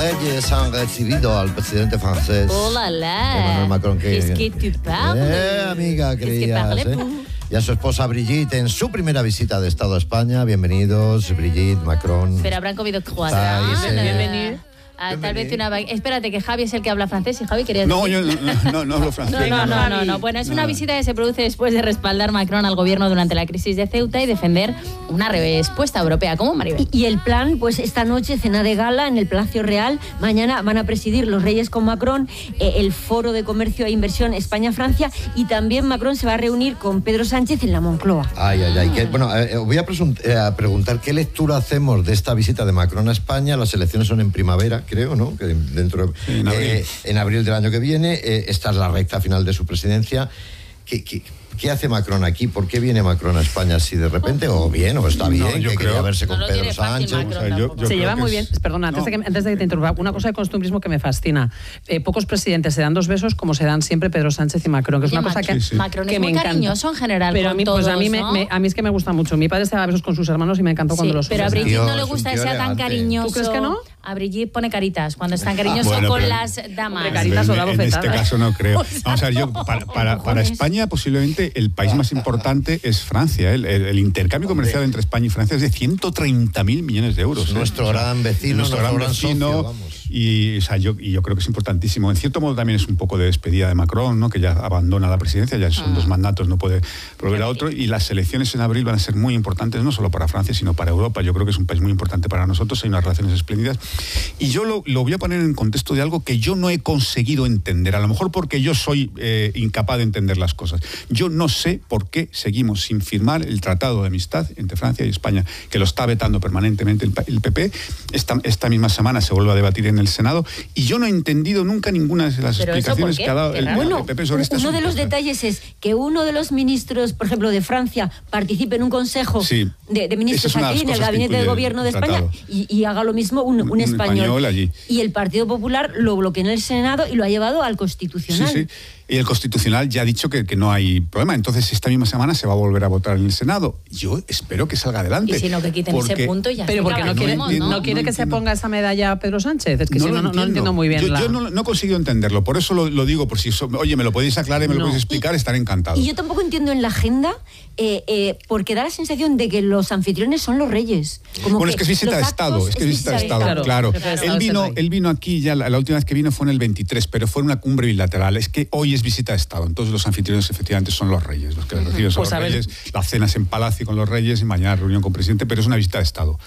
Reyes han recibido al presidente francés Emmanuel Macron. Qu'est-ce que tu parles? Amiga, creías, y a su esposa Brigitte en su primera visita de Estado a España. Bienvenidos, Brigitte, Macron. Pero habrán comido croissants. Bienvenido. Tal vez una... Espérate, que Javi es el que habla francés. ¿Y Javi querías No, decir? yo no hablo francés. No. Bueno, es una visita que se produce después de respaldar Macron al gobierno durante la crisis de Ceuta y defender una respuesta europea. ¿Cómo, Maribel? Y el plan, pues esta noche cena de gala en el Palacio Real. Mañana van a presidir los Reyes con Macron el Foro de Comercio e Inversión España-Francia, y también Macron se va a reunir con Pedro Sánchez en la Moncloa. Ay. Bueno, voy a preguntar qué lectura hacemos de esta visita de Macron a España. Las elecciones son en primavera, creo, ¿no? Que dentro en abril del año que viene. Esta es la recta final de su presidencia. ¿Qué hace Macron aquí? ¿Por qué viene Macron a España así de repente? ¿O bien? ¿O está bien? Yo que creo, quería verse con Pedro fácil, Sánchez. Macron, se lleva muy bien. Perdona, antes de que te interrumpa, una cosa de costumbrismo que me fascina. Pocos presidentes se dan dos besos como se dan siempre Pedro Sánchez y Macron, que es una cosa que Macron que es me muy encanta. cariñoso en general. Pero con todos, a mí es que me gusta mucho. Mi padre se daba besos con sus hermanos y me encantó cuando los pero a Brigitte no le es un gusta que tío sea tan elegante. cariñoso. ¿Tú crees que no? A Brigitte pone caritas cuando es tan cariñoso con las damas. Caritas o da en bofetadas. este caso no creo. Vamos a ver, yo para España posiblemente el país más importante es Francia. El intercambio comercial entre España y Francia es de 130.000 millones de euros. Nuestro gran vecino, nuestro gran socio, vamos. Y yo creo que es importantísimo. En cierto modo también es un poco de despedida de Macron, ¿no? Que ya abandona la presidencia, ya son 2 mandatos, no puede volver a otro. Y las elecciones en abril van a ser muy importantes, no solo para Francia, sino para Europa. Yo creo que es un país muy importante para nosotros, hay unas relaciones espléndidas. Y yo lo voy a poner en contexto de algo que yo no he conseguido entender, a lo mejor porque yo soy incapaz de entender las cosas. Yo no sé por qué seguimos sin firmar el tratado de amistad entre Francia y España, que lo está vetando permanentemente el PP. Esta misma semana se vuelve a debatir en el Senado, y yo no he entendido nunca ninguna de las explicaciones que ha dado el PP sobre este asunto. Uno de los asunto. detalles es que uno de los ministros, por ejemplo, de Francia, participe en un consejo de ministros aquí en el gabinete de gobierno de España y haga lo mismo un español allí. Y el Partido Popular lo bloqueó en el Senado y lo ha llevado al Constitucional. Sí. Y el Constitucional ya ha dicho que no hay problema. Entonces, esta misma semana se va a volver a votar en el Senado. Yo espero que salga adelante. Y si no, que quiten ese punto y ya. Pero porque no quiere que se ponga esa medalla a Pedro Sánchez. Es que no entiendo muy bien. Yo no he conseguido entenderlo. Por eso lo digo, por si oye, me lo podéis aclarar y me lo podéis explicar, estaré encantado. Y yo tampoco entiendo en la agenda, porque da la sensación de que los anfitriones son los reyes. Es que es visita de Estado. Claro. Él vino aquí, ya la última vez que vino fue en el 23, pero fue una cumbre bilateral. Es que hoy es visita de Estado. Entonces los anfitriones efectivamente son los reyes. Los que reciben son los reyes. La cena es en Palacio con los reyes y mañana reunión con el presidente, pero es una visita de Estado.